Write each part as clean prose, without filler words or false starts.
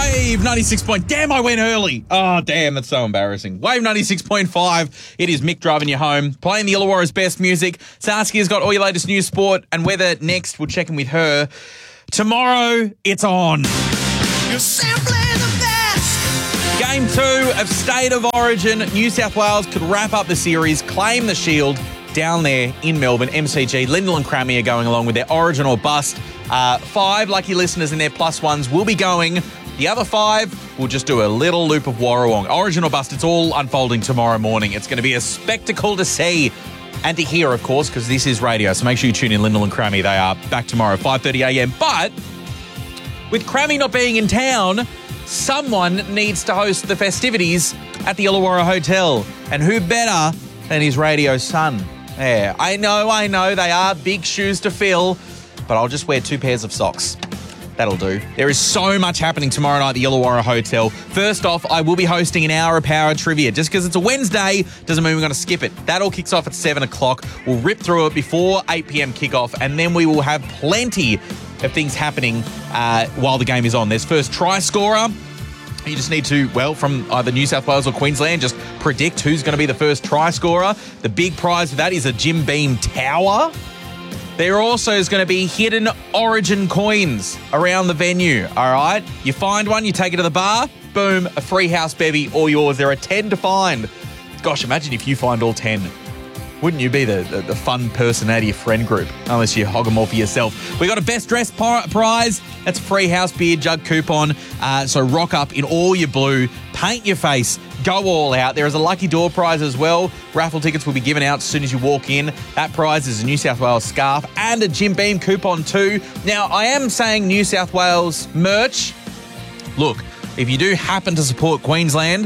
Wave 96 point. Damn, I went early. Oh, damn, that's so embarrassing. Wave 96.5. It is Mick driving you home, playing the Illawarra's best music. Saskia's got all your latest news, sport, and weather next. We'll check in with her. Tomorrow, it's on. You're simply the best. Game 2 of State of Origin. New South Wales could wrap up the series, claim the shield down there in Melbourne. MCG, Lyndall and Crammy are going along with their Origin or Bust. 5 lucky listeners and their plus ones will be going. The other 5 will just do a little loop of Warrawong. Origin or Bust, it's all unfolding tomorrow morning. It's going to be a spectacle to see and to hear, of course, because this is radio. So make sure you tune in, Lyndall and Crammy. They are back tomorrow, 5:30 a.m. But with Crammy not being in town, someone needs to host the festivities at the Illawarra Hotel. And who better than his radio son? Yeah, I know, they are big shoes to fill, but I'll just wear 2 pairs of socks. That'll do. There is so much happening tomorrow night at the Illawarra Hotel. First off, I will be hosting an hour of Power Trivia. Just because it's a Wednesday doesn't mean we're going to skip it. That all kicks off at 7 o'clock. We'll rip through it before 8 p.m. kickoff, and then we will have plenty of things happening while the game is on. There's first try scorer. You just need to, from either New South Wales or Queensland, just predict who's going to be the first try scorer. The big prize for that is a Jim Beam Tower. There also is going to be hidden Origin coins around the venue, all right? You find one, you take it to the bar, boom, a free house bevy, all yours. There are 10 to find. Gosh, imagine if you find all 10. Wouldn't you be the fun person out of your friend group, unless you hog them all for yourself? We got a best dressed prize. That's a free house beer jug coupon. So rock up in all your blue, paint your face, go all out. There is a lucky door prize as well. Raffle tickets will be given out as soon as you walk in. That prize is a New South Wales scarf and a Jim Beam coupon too. Now, I am saying New South Wales merch. Look, if you do happen to support Queensland,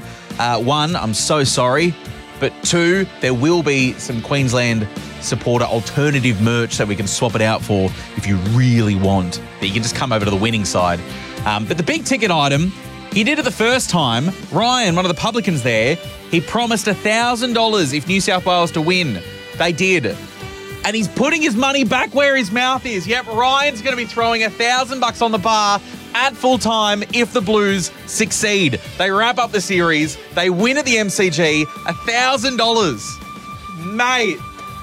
1, I'm so sorry. But 2, there will be some Queensland supporter alternative merch that we can swap it out for if you really want. But you can just come over to the winning side. But the big ticket item, he did it the first time. Ryan, one of the publicans there, he promised $1,000 if New South Wales to win. They did. And he's putting his money back where his mouth is. Yep, Ryan's going to be throwing $1,000 on the bar at full time if the Blues succeed. They wrap up the series. They win at the MCG. $1,000. Mate.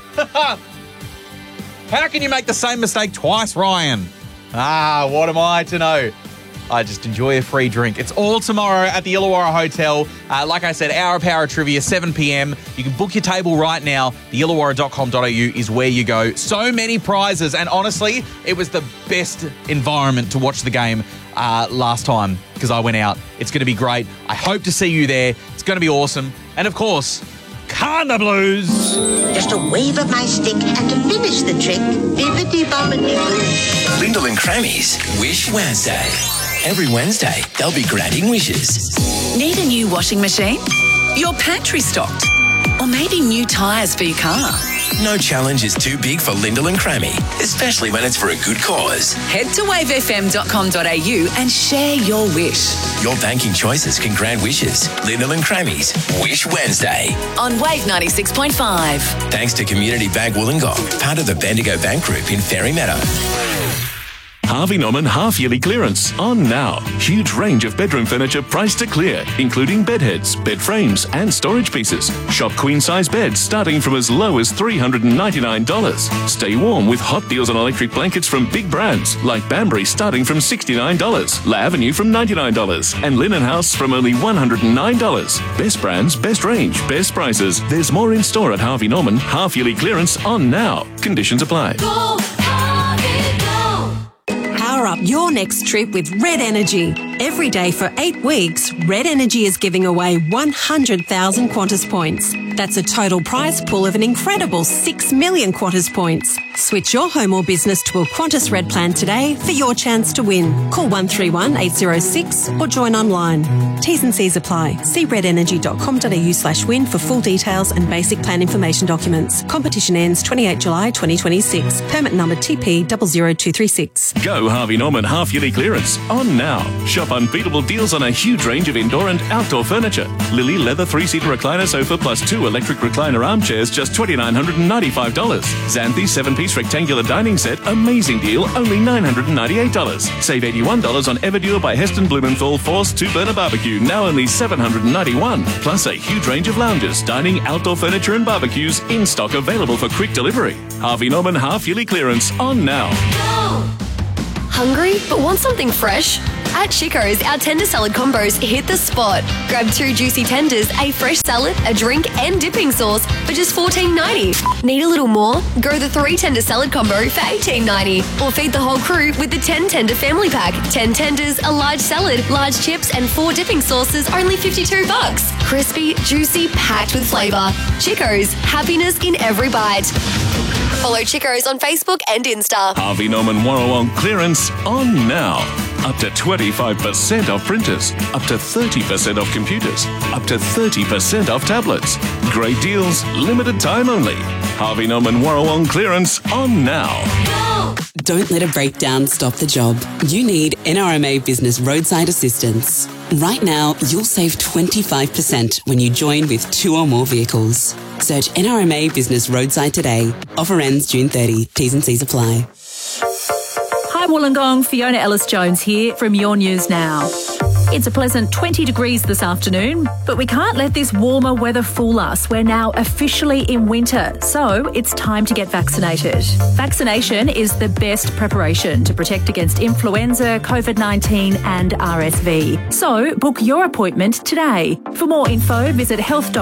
How can you make the same mistake twice, Ryan? What am I to know? I just enjoy a free drink. It's all tomorrow at the Illawarra Hotel. Like I said, hour of Power Trivia, 7 p.m. You can book your table right now. TheIllawarra.com.au is where you go. So many prizes. And honestly, it was the best environment to watch the game last time because I went out. It's going to be great. I hope to see you there. It's going to be awesome. And of course, Carna Blues. Just a wave of my stick and to finish the trick, bibbidi-bobbidi-boo. Lyndall and Crammy's Wish Wednesday. Every Wednesday, they'll be granting wishes. Need a new washing machine? Your pantry stocked? Or maybe new tyres for your car? No challenge is too big for Lyndall and Crammy, especially when it's for a good cause. Head to wavefm.com.au and share your wish. Your banking choices can grant wishes. Lyndall and Crammy's Wish Wednesday. On Wave 96.5. Thanks to Community Bank Wollongong, part of the Bendigo Bank Group in Fairy Meadow. Harvey Norman half-yearly clearance on now. Huge range of bedroom furniture priced to clear, including bed heads, bed frames and storage pieces. Shop queen-size beds starting from as low as $399. Stay warm with hot deals on electric blankets from big brands like Banbury starting from $69, La Avenue from $99 and Linen House from only $109. Best brands, best range, best prices. There's more in store at Harvey Norman half-yearly clearance on now. Conditions apply. Go, Harvey, go. Power up your next trip with Red Energy. Every day for 8 weeks, Red Energy is giving away 100,000 Qantas points. That's a total prize pool of an incredible 6 million Qantas points. Switch your home or business to a Qantas Red plan today for your chance to win. Call 131 806 or join online. T's and C's apply. See redenergy.com.au/win for full details and basic plan information documents. Competition ends 28 July 2026. Permit number TP 00236. Go Harvey Norman half-yearly clearance on now. Shop up unbeatable deals on a huge range of indoor and outdoor furniture. Lily leather 3-seater recliner sofa plus 2 electric recliner armchairs, just $2,995. Xanthi 7-piece rectangular dining set, amazing deal, only $998. Save $81 on Everdure by Heston Blumenthal Force 2-burner barbecue, now only $791. Plus a huge range of lounges, dining, outdoor furniture and barbecues in stock, available for quick delivery. Harvey Norman half-yearly clearance on now. Hungry but want something fresh? At Chico's, our tender salad combos hit the spot. Grab 2 juicy tenders, a fresh salad, a drink and dipping sauce for just $14.90. Need a little more? Go the 3 tender salad combo for $18.90. Or feed the whole crew with the 10 tender family pack. 10 tenders, a large salad, large chips and 4 dipping sauces, only $52. Crispy, juicy, packed with flavour. Chico's, happiness in every bite. Follow Chico's on Facebook and Insta. Harvey Norman Warrawong clearance on now. Up to 25% off printers, up to 30% off computers, up to 30% off tablets. Great deals, limited time only. Harvey Norman Warrawong clearance on now. Don't let a breakdown stop the job. You need NRMA Business Roadside Assistance. Right now, you'll save 25% when you join with 2 or more vehicles. Search NRMA Business Roadside today. Offer ends June 30. T's and C's apply. Hi Wollongong, Fiona Ellis-Jones here from Your News Now. It's a pleasant 20 degrees this afternoon, but we can't let this warmer weather fool us. We're now officially in winter, so it's time to get vaccinated. Vaccination is the best preparation to protect against influenza, COVID-19 and RSV. So book your appointment today. For more info, visit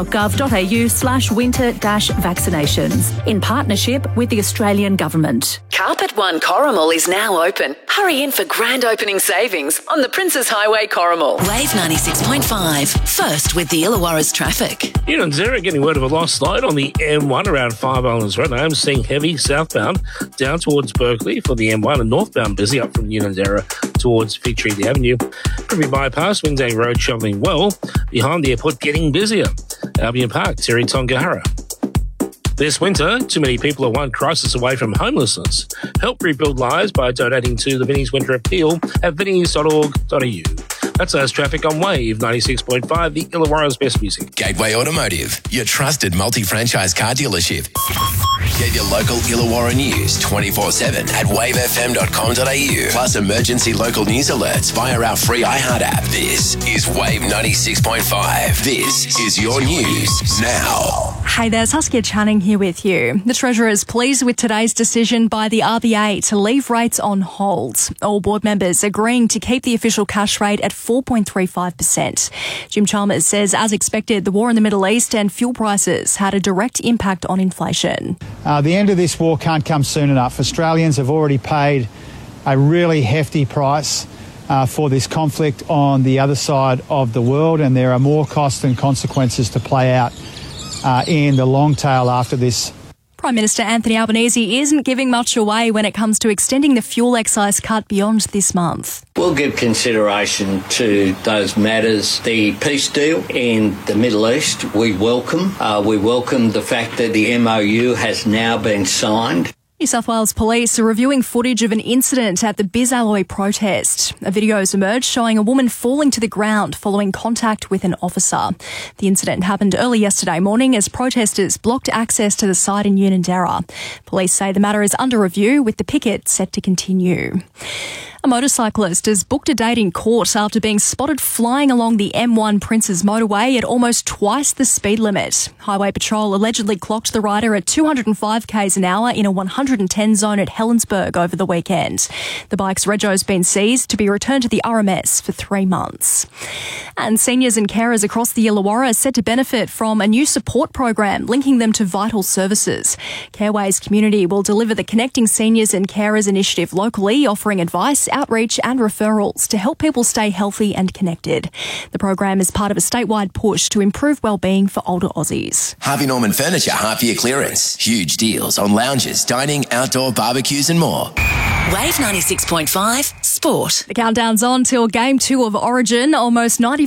health.gov.au/winter-vaccinations in partnership with the Australian Government. Carpet One Corrimal is now open. Hurry in for grand opening savings on the Princes Highway Corrimal. Wave 96.5. First with the Illawarra's traffic. Unanderra getting word of a lost light on the M1 around Five Islands Road. I am seeing heavy southbound down towards Berkeley for the M1 and northbound busy up from Unanderra towards Fig Tree Avenue. Privy Bypass, Wingdang Road shoveling well. Behind the airport getting busier. Albion Park, Terry Tongahara. This winter, too many people are one crisis away from homelessness. Help rebuild lives by donating to the Vinnie's Winter Appeal at vinnies.org.au. That's us traffic on Wave 96.5, the Illawarra's best music. Gateway Automotive, your trusted multi-franchise car dealership. Get your local Illawarra news 24/7 at wavefm.com.au. Plus emergency local news alerts via our free iHeart app. This is Wave 96.5. This is your news now. Hey there, Saskia Channing here with you. The Treasurer is pleased with today's decision by the RBA to leave rates on hold. All board members agreeing to keep the official cash rate at 4.35%. Jim Chalmers says, as expected, the war in the Middle East and fuel prices had a direct impact on inflation. The end of this war can't come soon enough. Australians have already paid a really hefty price for this conflict on the other side of the world, and there are more costs and consequences to play out in the long tail after this. Prime Minister Anthony Albanese isn't giving much away when it comes to extending the fuel excise cut beyond this month. We'll give consideration to those matters. The peace deal in the Middle East, we welcome. We welcome the fact that the MOU has now been signed. New South Wales Police are reviewing footage of an incident at the Bizalloy protest. A video has emerged showing a woman falling to the ground following contact with an officer. The incident happened early yesterday morning as protesters blocked access to the site in Unanderra. Police say the matter is under review, with the picket set to continue. A motorcyclist has booked a date in court after being spotted flying along the M1 Princes motorway at almost twice the speed limit. Highway Patrol allegedly clocked the rider at 205 k's an hour in a 110 zone at Helensburgh over the weekend. The bike's rego's been seized to be returned to the RMS for 3 months. And seniors and carers across the Illawarra are set to benefit from a new support program linking them to vital services. Careways Community will deliver the Connecting Seniors and Carers initiative locally, offering advice, outreach and referrals to help people stay healthy and connected. The program is part of a statewide push to improve wellbeing for older Aussies. Harvey Norman Furniture half-year clearance. Huge deals on lounges, dining, outdoor barbecues and more. Wave 96.5 Sport. The countdown's on till Game 2 of Origin. Almost 95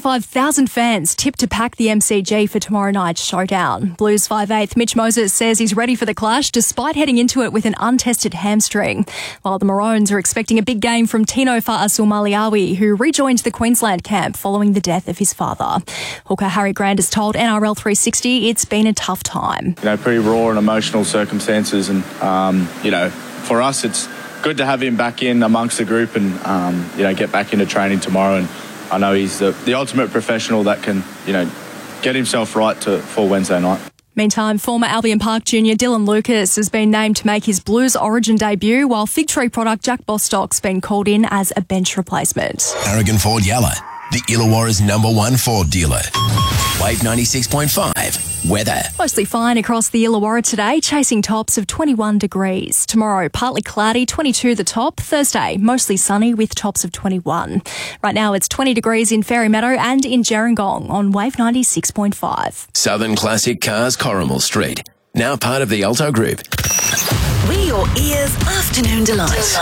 25,000 fans tipped to pack the MCG for tomorrow night's showdown. Blues 5'8" Mitch Moses says he's ready for the clash despite heading into it with an untested hamstring. While the Maroons are expecting a big game from Tino Fa'asuamaleaui, who rejoined the Queensland camp following the death of his father. Hooker Harry Grant has told NRL 360 it's been a tough time. Pretty raw and emotional circumstances, and for us it's good to have him back in amongst the group and get back into training tomorrow. And I know he's the ultimate professional that can get himself right for Wednesday night. Meantime, former Albion Park junior Dylan Lucas has been named to make his Blues Origin debut, while Fig Tree product Jack Bostock's been called in as a bench replacement. Aragon Ford Yalla, the Illawarra's #1 Ford dealer. Wave 96.5. Weather. Mostly fine across the Illawarra today, chasing tops of 21 degrees. Tomorrow, partly cloudy, 22 the top. Thursday, mostly sunny with tops of 21. Right now, it's 20 degrees in Fairy Meadow and in Gerringong on Wave 96.5. Southern Classic Cars, Corrimal Street. Now part of the Alto Group. We're your ears' afternoon delight.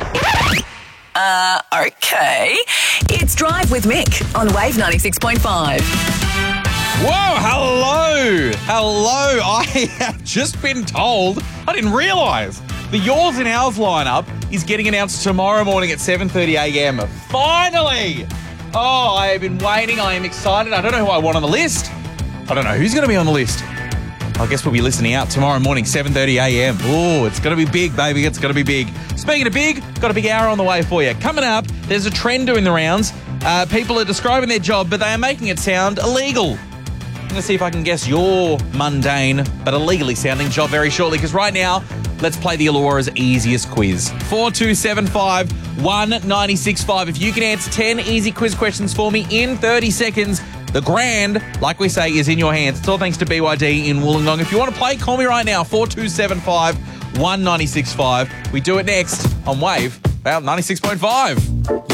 Okay. It's Drive with Mick on Wave 96.5. Whoa, hello. I have just been told, I didn't realise, the Yours and Ours lineup is getting announced tomorrow morning at 7:30 a.m. Finally! Oh, I have been waiting. I am excited. I don't know who I want on the list. I don't know who's going to be on the list. I guess we'll be listening out tomorrow morning, 7:30 a.m. Oh, it's going to be big, baby. It's going to be big. Speaking of big, got a big hour on the way for you. Coming up, there's a trend doing the rounds. People are describing their job, but they are making it sound illegal. I'm going to see if I can guess your mundane but illegally sounding job very shortly, because right now, let's play the Illawarra's easiest quiz. 4275 1965. If you can answer 10 easy quiz questions for me in 30 seconds, the grand, like we say, is in your hands. It's all thanks to BYD in Wollongong. If you want to play, call me right now, 4275 1965. We do it next on Wave, about 96.5.